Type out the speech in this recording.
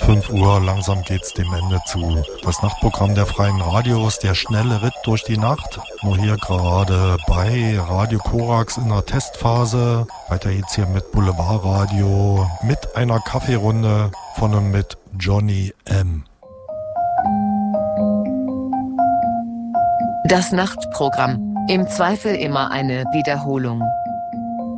5 Uhr, langsam geht's dem Ende zu. Das Nachtprogramm der Freien Radios, der schnelle Ritt durch die Nacht. Nur hier gerade bei Radio Korax in der Testphase. Weiter geht's hier mit Boulevardradio, mit einer Kaffeerunde von und mit Johnny M. Das Nachtprogramm, im Zweifel immer eine Wiederholung.